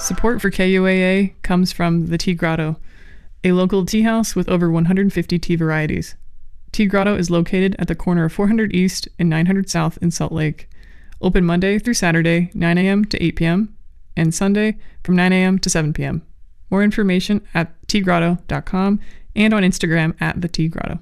Support for KUAA comes from the Tea Grotto, a local tea house with over 150 tea varieties. Tea Grotto is located at the corner of 400 East and 900 South in Salt Lake. Open Monday through Saturday, 9 a.m. to 8 p.m., and Sunday from 9 a.m. to 7 p.m. More information at teagrotto.com and on Instagram at the Tea Grotto.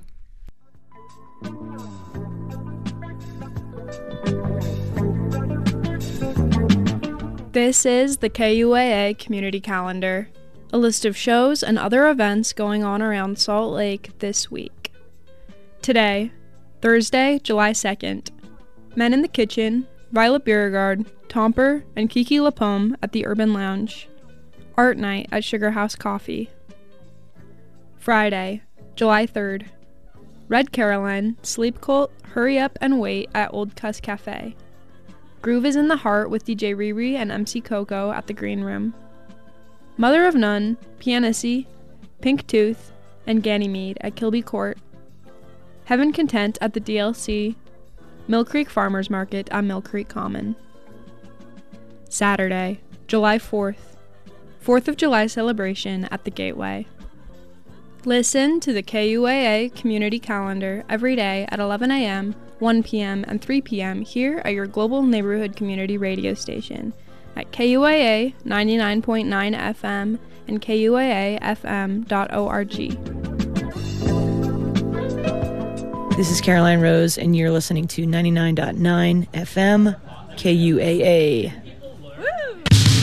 This is the KUAA Community Calendar, a list of shows and other events going on around Salt Lake this week. Today, Thursday, July 2nd, Men in the Kitchen, Violet Beauregard, Tomper, and Kiki Lapome at the Urban Lounge. Art Night at Sugar House Coffee. Friday, July 3rd, Red Caroline, Sleep Cult, Hurry Up and Wait at Old Cuss Cafe. Groove is in the Heart with DJ Riri and MC Coco at the Green Room. Mother of None, Pianissi, Pink Tooth, and Ganymede at Kilby Court. Heaven Content at the DLC. Mill Creek Farmers Market at Mill Creek Common. Saturday, July 4th, 4th of July celebration at the Gateway. Listen to the KUAA Community Calendar every day at 11 a.m., 1 p.m., and 3 p.m. here at your global neighborhood community radio station at KUAA 99.9 FM and KUAFM.org. This is Caroline Rose, and you're listening to 99.9 FM KUAA.